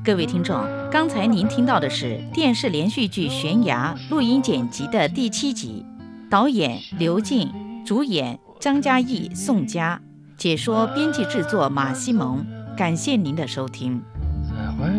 各位听众，刚才您听到的是电视连续剧《悬崖》录音剪辑的第7集，导演刘静，主演张嘉译、宋佳，解说编辑制作马西蒙。感谢您的收听。